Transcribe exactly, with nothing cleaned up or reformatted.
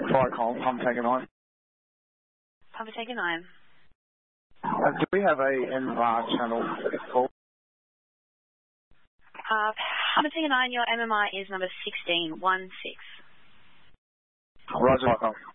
Fire Column, Pump Tanker nine. Pump Tanker nine. Uh, do we have a M M R channel call? Uh, Pump Tanker nine, your M M R is number sixteen one six. Roger, Fire Column.